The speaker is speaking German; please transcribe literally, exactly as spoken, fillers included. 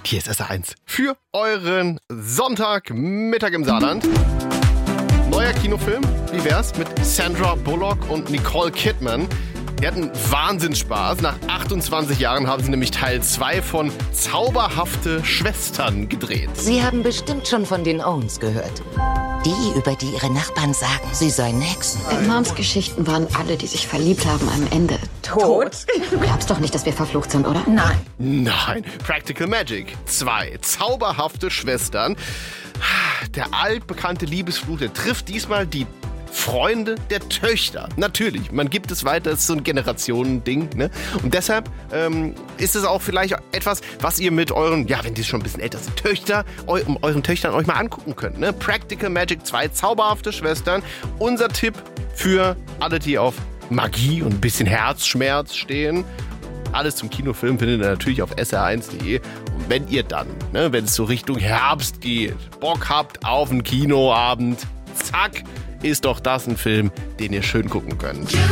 Hier ist S R eins für euren Sonntagmittag im Saarland. Neuer Kinofilm, wie wär's, mit Sandra Bullock und Nicole Kidman. Die hatten Wahnsinnsspaß. Nach achtundzwanzig Jahren haben sie nämlich Teil zwei von Zauberhafte Schwestern gedreht. Sie haben bestimmt schon von den Owens gehört. Die, über die ihre Nachbarn sagen, sie seien Hexen. In Moms Geschichten waren alle, die sich verliebt haben, am Ende tot. Du glaubst doch nicht, dass wir verflucht sind, oder? Nein. Nein, Practical Magic zwei. Zauberhafte Schwestern. Der altbekannte Liebesfluch, der trifft diesmal die Freunde der Töchter. Natürlich, man gibt es weiter, das ist so ein Generationending, ne? Und deshalb ähm, ist es auch vielleicht etwas, was ihr mit euren, ja, wenn die schon ein bisschen älter sind, Töchter, eu, euren Töchtern euch mal angucken könnt, ne? Practical Magic zwei, Zauberhafte Schwestern. Unser Tipp für alle, die auf Magie und ein bisschen Herzschmerz stehen. Alles zum Kinofilm findet ihr natürlich auf S R eins punkt de. Und wenn ihr dann, ne, wenn es so Richtung Herbst geht, Bock habt auf einen Kinoabend, zack, ist doch das ein Film, den ihr schön gucken könnt.